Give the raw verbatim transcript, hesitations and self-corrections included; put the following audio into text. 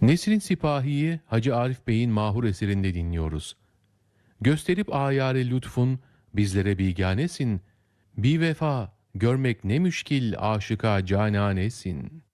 Nesrin Sipahi'yi Hacı Arif Bey'in mahur eserinde dinliyoruz. Gösterip ayâre lütfun, bizlere biganesin. Bir vefa, görmek ne müşkil aşıka cananesin.